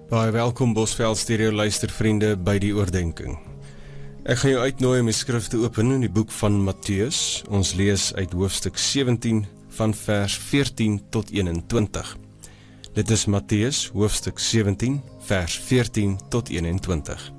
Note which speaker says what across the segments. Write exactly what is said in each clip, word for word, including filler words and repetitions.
Speaker 1: Baie welkom Bosveld Stereo luistervriende by die oordenking. Ek gaan jou uitnooi om die skrif te open in die boek van Matteus. Ons lees uit hoofstuk sewentien van vers veertien tot eenentwintig. Dit is Matteus hoofstuk sewentien vers veertien tot eenentwintig.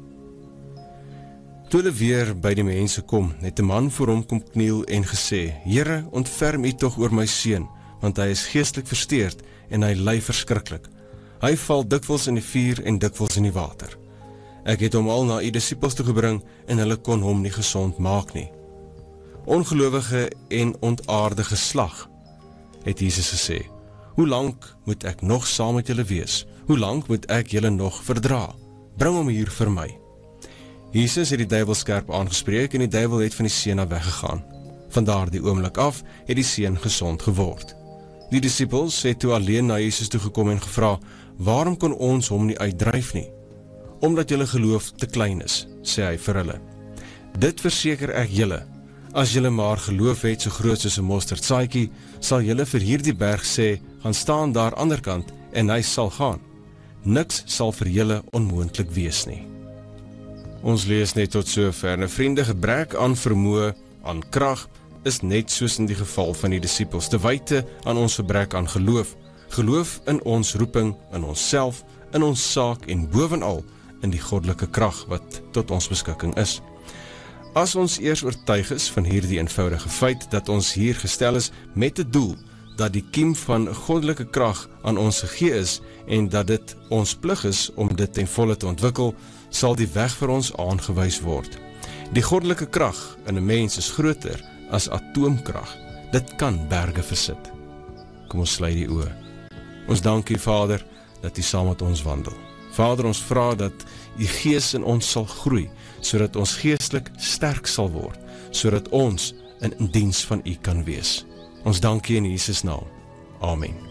Speaker 1: Toe hulle weer by die mense kom, het 'n man voor hom kom kniel en gesê: Here, ontferm u tog oor my seun, want hy is geestelik versteurd en hy ly verskriklik. Hy val dikwels in die vuur en dikwels in die water. Ek het hom al na u disippels toe gebring en hulle kon hom nie gesond maak nie. Ongelowige en ontaarde geslag, het Jesus gesê, hoe lank moet ek nog saam met julle wees? Hoe lank moet ek julle nog verdra? Bring hom hier vir my. Jesus het die duiwel skerp aangespreek en die duiwel het van die seun af weggegaan. Van daardie oomblik af het die seun gesond geword. Die disippels het toe alleen na Jesus toe gekom en gevra: Waarom kon ons hom nie uitdryf nie? Omdat julle geloof te klein is, sê hy vir hulle. Dit verseker ek julle, as julle maar geloof het so groot soos 'n mosterdsaadjie, sal julle vir hierdie berg sê, gaan staan daar anderkant en hy sal gaan. Niks sal vir julle onmoontlik wees nie. Ons lees net tot sover. 'n Vriende, gebrek aan vermoë, aan krag, is net soos in die geval van die disippels, te wyte aan ons gebrek aan geloof. Geloof in ons roeping, in onsself, in ons saak en bovenal in die goddelike krag wat tot ons beskikking is. As ons eers oortuig is van hierdie eenvoudige feit dat ons hier gestel is met die doel dat die kiem van goddelike krag aan ons gegee is en dat dit ons plig is om dit ten volle te ontwikkel, sal die weg vir ons aangewys word. Die goddelike krag in 'n mens is groter as atoomkrag. Dit kan berge versit. Kom ons sluit die oë. Ons dank U, Vader, dat U saam met ons wandel. Vader, ons vra dat U Gees in ons sal groei, sodat ons geestelik sterk sal word, sodat ons in diens van U kan wees. Ons dank U in Jesus naam. Amen.